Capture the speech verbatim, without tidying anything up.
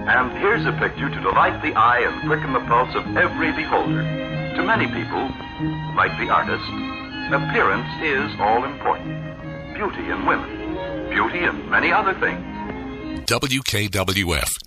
And here's a picture to delight the eye and quicken the pulse of every beholder. To many people, like the artist, appearance is all important. Beauty in women, beauty in many other things. W K W F,